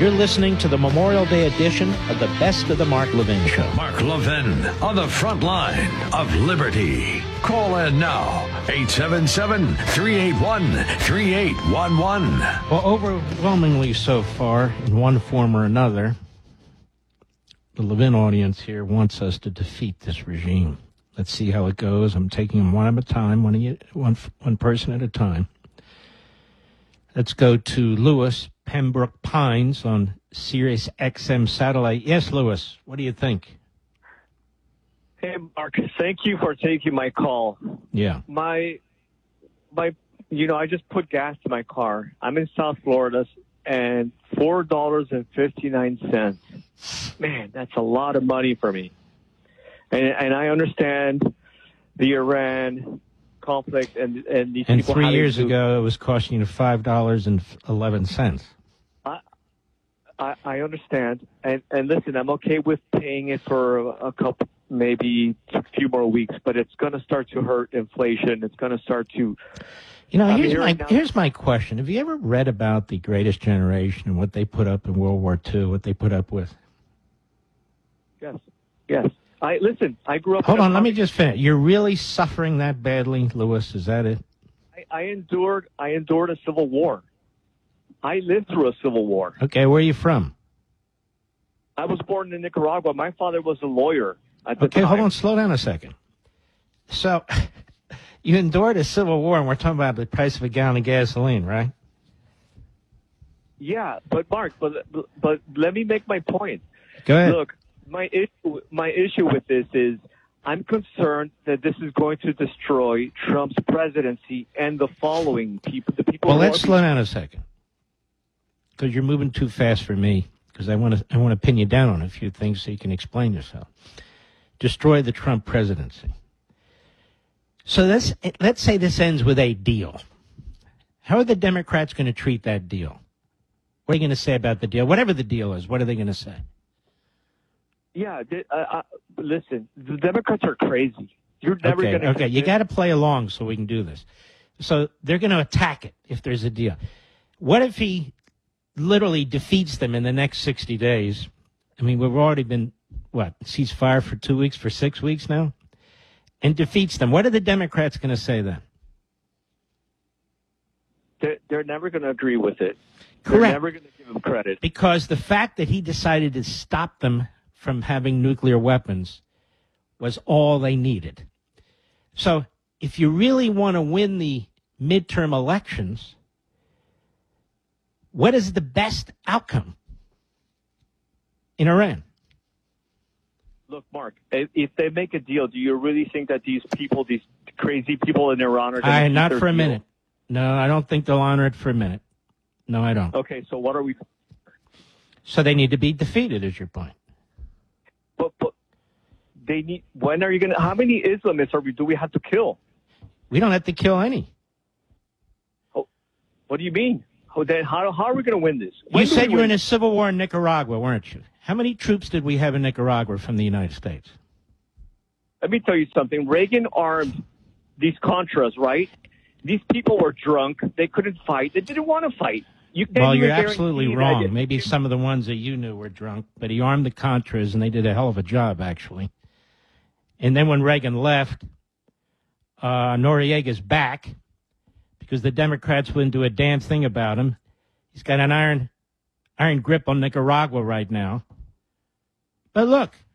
You're listening to the Memorial Day edition of the Best of the Mark Levin Show. Mark Levin on the front line of liberty. Call in now, 877-381-3811. Well, overwhelmingly so far, in one form or another, the Levin audience here wants us to defeat this regime. Let's see how it goes. I'm taking them one at a time, one person at a time. Let's go to Lewis, Pembroke Pines on Sirius XM satellite. Yes, Lewis, what do you think? Hey, Mark, thank you for taking my call. Yeah. I just put gas in my car. I'm in South Florida, and $4.59. Man, that's a lot of money for me. And I understand the Iran conflict and these and people. 3 years ago, it was costing you $5.11. I understand, and listen, I'm okay with paying it for a couple, maybe a few more weeks, but it's going to start to hurt inflation. It's going to start to. Here's my question: have you ever read about the Greatest Generation and what they put up in World War II? What they put up with? Yes. I grew up. Hold on, let me just finish. You're really suffering that badly, Lewis? Is that it? I endured a civil war. I lived through a civil war. Okay, where are you from? I was born in Nicaragua. My father was a lawyer at the time. Hold on, slow down a second. So, you endured a civil war, and we're talking about the price of a gallon of gasoline, right? Yeah, but Mark, but let me make my point. Go ahead. Look, my issue with this is I'm concerned that this is going to destroy Trump's presidency and the following people. The people. Well, let's slow down a second, because you're moving too fast for me. Because I want to pin you down on a few things so you can explain yourself. Destroy the Trump presidency. So let's say this ends with a deal. How are the Democrats going to treat that deal? What are you going to say about the deal? Whatever the deal is, what are they going to say? Yeah, listen, the Democrats are crazy. You're never going to. Okay, you got to play along so we can do this. So they're going to attack it if there's a deal. What if he literally defeats them in the next 60 days? I mean, we've already been, ceasefire for 2 weeks, for 6 weeks now? And defeats them. What are the Democrats going to say then? They're never going to agree with it. Correct. They're never going to give him credit. Because the fact that he decided to stop them from having nuclear weapons was all they needed. So if you really want to win the midterm elections, what is the best outcome in Iran? Look, Mark, if they make a deal, do you really think that these people, these crazy people in Iran are going to keep not their for a deal? minute. No, I don't think they'll honor it for a minute. No, I don't. Okay, so what are we? So they need to be defeated, is your point. But they need. When are you going to? How many Islamists do we have to kill? We don't have to kill any. Oh, what do you mean? Then how are we going to win this? You said you were in a civil war in Nicaragua, weren't you? How many troops did we have in Nicaragua from the United States? Let me tell you something. Reagan armed these Contras, right? These people were drunk. They couldn't fight. They didn't want to fight. Well, you're absolutely wrong. Maybe some of the ones that you knew were drunk, but he armed the Contras, and they did a hell of a job, actually. And then when Reagan left, Noriega's back because the Democrats wouldn't do a damn thing about him. He's got an iron grip on Nicaragua right now. But look,